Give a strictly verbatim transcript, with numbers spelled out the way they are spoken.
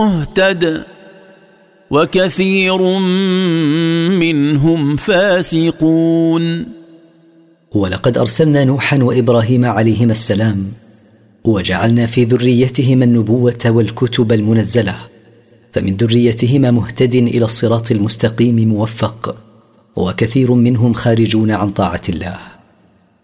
مهتد وكثير منهم فاسقون. ولقد أرسلنا نوحا وإبراهيم عليهما السلام، وجعلنا في ذريتهما النبوة والكتب المنزلة، فمن ذريتهما مهتد إلى الصراط المستقيم موفق، وكثير منهم خارجون عن طاعة الله.